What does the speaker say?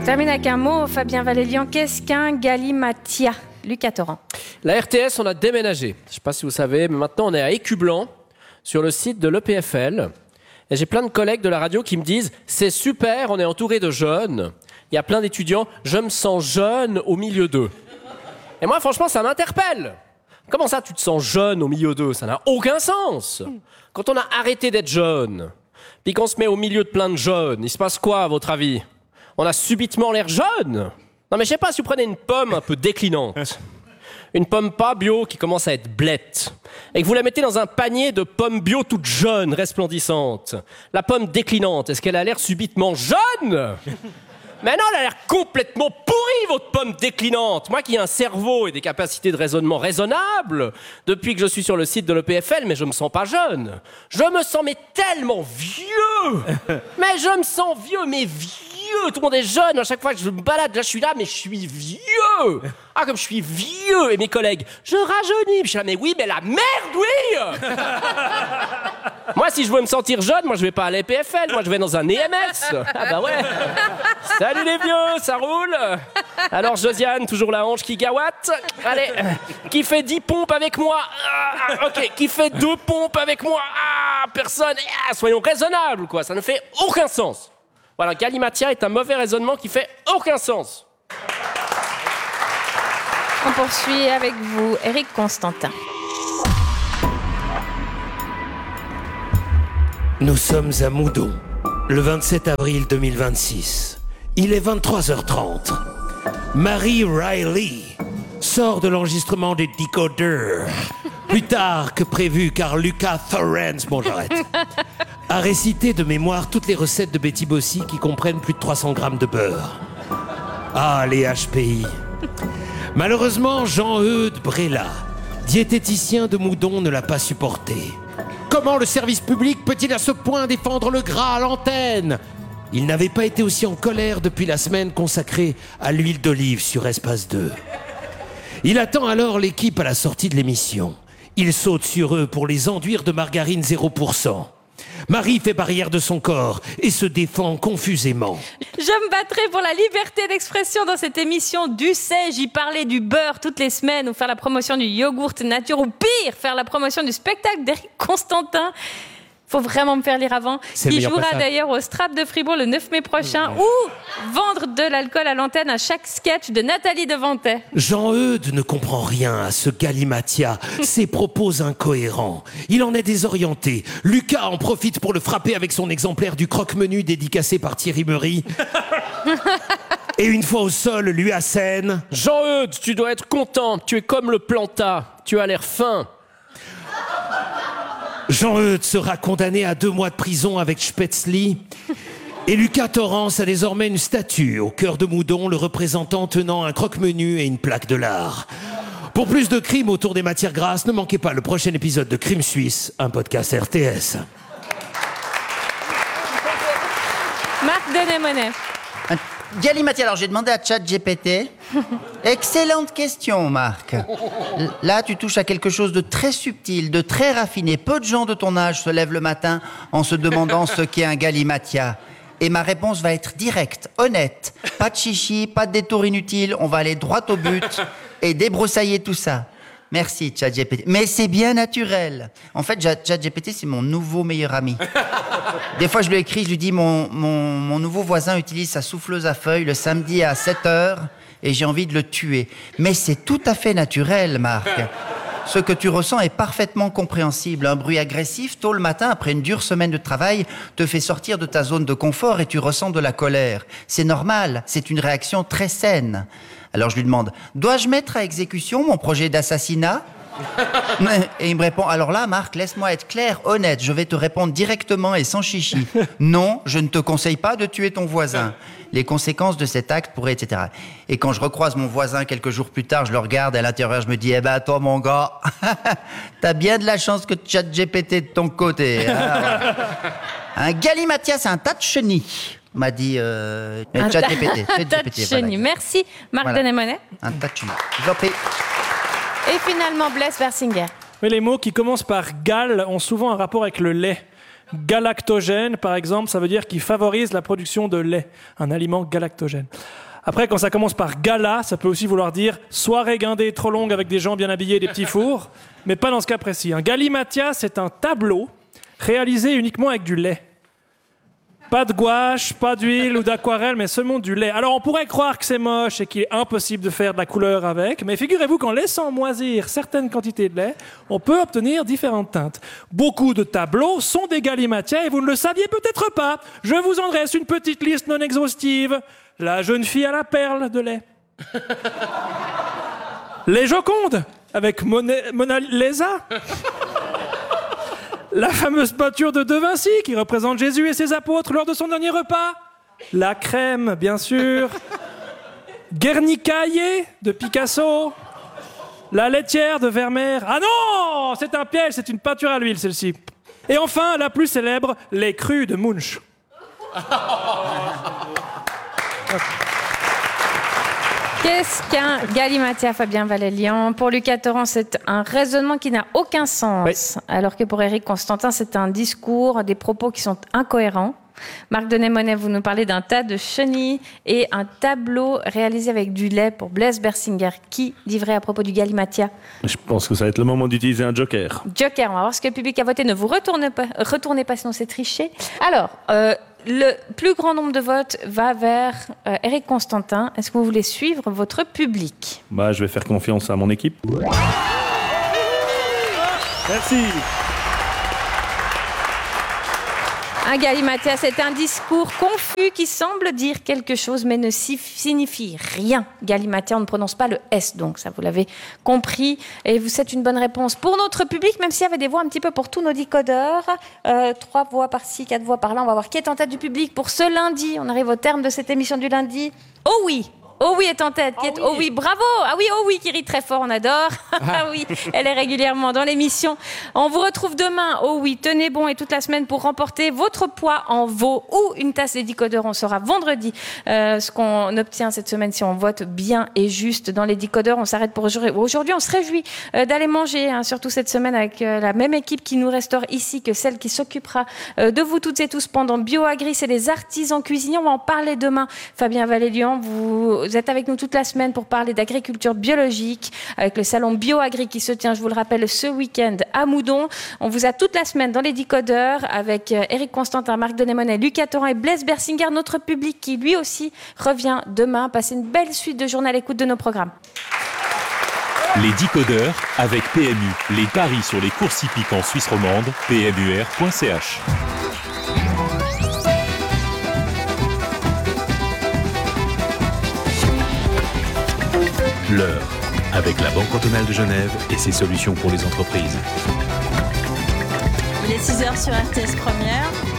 On termine avec un mot, Fabien Valélian. Qu'est-ce qu'un galimatia? Lucas Torrent. La RTS, on a déménagé. Je ne sais pas si vous savez, mais maintenant on est à Écublanc, sur le site de l'EPFL. Et j'ai plein de collègues de la radio qui me disent « C'est super, on est entouré de jeunes. Il y a plein d'étudiants. Je me sens jeune au milieu d'eux. » Et moi, franchement, ça m'interpelle. Comment ça, tu te sens jeune au milieu d'eux? Ça n'a aucun sens. Quand on a arrêté d'être jeune, puis qu'on se met au milieu de plein de jeunes, il se passe quoi, à votre avis? On a subitement l'air jeune. Non, mais je sais pas, si vous prenez une pomme un peu déclinante, une pomme pas bio qui commence à être blette, et que vous la mettez dans un panier de pommes bio toutes jeunes, resplendissantes, la pomme déclinante, est-ce qu'elle a l'air subitement jeune? Mais non, elle a l'air complètement pourrie, votre pomme déclinante. Moi qui ai un cerveau et des capacités de raisonnement raisonnables, depuis que je suis sur le site de l'EPFL, mais je me sens pas jeune. Je me sens mais tellement vieux. Mais je me sens vieux, mais vieux. Tout le monde est jeune. À chaque fois que je me balade, là, je suis là, mais je suis vieux. Ah, comme je suis vieux. Et mes collègues, je rajeunis. Je suis là, mais oui, mais la merde, oui. Moi, si je veux me sentir jeune, moi, je vais pas à l'EPFL. Moi, je vais dans un EMS. Ah bah ouais. Salut les vieux, ça roule? Alors Josiane, toujours la hanche qui gawatte. Allez, qui fait 10 pompes avec moi? Ok, qui fait 2 pompes avec moi? Personne. Soyons raisonnables, quoi. Ça ne fait aucun sens. Voilà, galimatia est un mauvais raisonnement qui fait aucun sens. On poursuit avec vous, Éric Constantin. Nous sommes à Moudon, le 27 avril 2026. Il est 23h30. Marie Riley sort de l'enregistrement des Decoders. Plus tard que prévu, car Lucas Torrent, bon j'arrête, a récité de mémoire toutes les recettes de Betty Bossy qui comprennent plus de 300 grammes de beurre. Ah, les HPI. Malheureusement, Jean-Eudes Bréla, diététicien de Moudon, ne l'a pas supporté. Comment le service public peut-il à ce point défendre le gras à l'antenne? Il n'avait pas été aussi en colère depuis la semaine consacrée à l'huile d'olive sur Espace 2. Il attend alors l'équipe à la sortie de l'émission. Il saute sur eux pour les enduire de margarine 0%. Marie fait barrière de son corps et se défend confusément. Je me battrai pour la liberté d'expression dans cette émission. Dussé-je y parler du beurre toutes les semaines ou faire la promotion du yogourt nature ou pire, faire la promotion du spectacle d'Éric Constantin? Faut vraiment me faire lire avant. Qui jouera d'ailleurs au Strat de Fribourg le 9 mai prochain ou vendre de l'alcool à l'antenne à chaque sketch de Nathalie Devantet. Jean-Eudes ne comprend rien à ce galimatia, ses propos incohérents. Il en est désorienté. Lucas en profite pour le frapper avec son exemplaire du croque-menu dédicacé par Thierry Meury. Et une fois au sol, lui assène: Jean-Eudes, tu dois être content. Tu es comme le planta. Tu as l'air fin. Jean-Eudes sera condamné à 2 mois de prison avec Spätzli. Et Lucas Torrent a désormais une statue au cœur de Moudon, le représentant tenant un croque-menu et une plaque de lard. Pour plus de crimes autour des matières grasses, ne manquez pas le prochain épisode de Crime Suisse, un podcast RTS. Marc Denemonet. Galimatia, alors j'ai demandé à ChatGPT. Excellente question, Marc. Là, tu touches à quelque chose de très subtil, de très raffiné. Peu de gens de ton âge se lèvent le matin en se demandant ce qu'est un galimatia. Et ma réponse va être directe, honnête. Pas de chichi, pas de détour inutile. On va aller droit au but et débroussailler tout ça. Merci, ChatGPT. Mais c'est bien naturel. En fait, ChatGPT, c'est mon nouveau meilleur ami. Des fois, je lui écris, je lui dis, mon nouveau voisin utilise sa souffleuse à feuilles le samedi à 7h et j'ai envie de le tuer. Mais c'est tout à fait naturel, Marc. Ce que tu ressens est parfaitement compréhensible. Un bruit agressif, tôt le matin, après une dure semaine de travail, te fait sortir de ta zone de confort et tu ressens de la colère. C'est normal, c'est une réaction très saine. Alors je lui demande, dois-je mettre à exécution mon projet d'assassinat ? Et il me répond, alors là, Marc, laisse-moi être clair, honnête, je vais te répondre directement et sans chichi. Non, je ne te conseille pas de tuer ton voisin. Les conséquences de cet acte pourraient, etc. Et quand je recroise mon voisin quelques jours plus tard, je le regarde et à l'intérieur, je me dis, eh ben, toi, mon gars, t'as bien de la chance que ChatGPT de ton côté. Hein. Un galimatia, c'est un tas de chenilles, m'a dit ChatGPT. Un tas de chenilles. Merci, Marc Denemonet. Un tas de chenilles. Je vous en prie. Et finalement, Blaise Bersinger. Mais les mots qui commencent par gal ont souvent un rapport avec le lait. galactogène, par exemple, ça veut dire qu'il favorise la production de lait, un aliment galactogène. Après, quand ça commence par gala, ça peut aussi vouloir dire soirée guindée trop longue avec des gens bien habillés et des petits fours, mais pas dans ce cas précis. Un galimatia, c'est un tableau réalisé uniquement avec du lait. Pas de gouache, pas d'huile ou d'aquarelle, mais seulement du lait. Alors on pourrait croire que c'est moche et qu'il est impossible de faire de la couleur avec, mais figurez-vous qu'en laissant moisir certaines quantités de lait, on peut obtenir différentes teintes. Beaucoup de tableaux sont des galimatias et vous ne le saviez peut-être pas. Je vous en dresse une petite liste non exhaustive. La jeune fille à la perle de lait. Les Jocondes, avec Mona Lisa. La fameuse peinture de De Vinci, qui représente Jésus et ses apôtres lors de son dernier repas. La crème, bien sûr. Guernicaille de Picasso. La laitière de Vermeer. Ah non, c'est un piège, c'est une peinture à l'huile, celle-ci. Et enfin, la plus célèbre, les crues de Munch. Qu'est-ce qu'un galimatia, Fabien Valélian? Pour Lucas Torrent, c'est un raisonnement qui n'a aucun sens, oui. Alors que pour Éric Constantin, c'est un discours, des propos qui sont incohérents. Marc Denemonet, vous nous parlez d'un tas de chenilles et un tableau réalisé avec du lait pour Blaise Bersinger. Qui dit vrai à propos du galimatia? Je pense que ça va être le moment d'utiliser un joker. Joker, on va voir ce que le public a voté. Ne vous retournez pas, sinon c'est triché. Alors, le plus grand nombre de votes va vers Éric Constantin. Est-ce que vous voulez suivre votre public? Je vais faire confiance à mon équipe. Merci. Un galimatia, c'est un discours confus qui semble dire quelque chose mais ne signifie rien. Galimatia, on ne prononce pas le S, donc ça vous l'avez compris. Et c'est une bonne réponse pour notre public, même s'il y avait des voix un petit peu pour tous nos decodeurs. 3 voix par-ci, 4 voix par-là. On va voir qui est en tête du public pour ce lundi. On arrive au terme de cette émission du lundi. Oh oui! Oh oui est en tête. Oh oui, bravo. Ah oui, oh oui, qui rit très fort, on adore. Ah oui, elle est régulièrement dans l'émission. On vous retrouve demain. Oh oui, tenez bon et toute la semaine pour remporter votre poids en veau ou une tasse des décodeurs. On saura vendredi ce qu'on obtient cette semaine si on vote bien et juste dans les décodeurs. On s'arrête pour aujourd'hui. Aujourd'hui, on se réjouit d'aller manger, surtout cette semaine avec la même équipe qui nous restaure ici que celle qui s'occupera de vous toutes et tous pendant BioAgri. C'est les artisans cuisiniers. On va en parler demain. Fabien Valélian, vous êtes avec nous toute la semaine pour parler d'agriculture biologique avec le salon BioAgri qui se tient, je vous le rappelle, ce week-end à Moudon. On vous a toute la semaine dans les décodeurs avec Éric Constantin, Marc Denemonet, Lucas Torrent et Blaise Bersinger, notre public qui lui aussi revient demain. Passez une belle suite de journée à l'écoute de nos programmes. Les décodeurs avec PMU, les paris sur les courses hippiques en Suisse romande, pmur.ch. L'heure, avec la Banque cantonale de Genève et ses solutions pour les entreprises. Il est 6h sur RTS Première.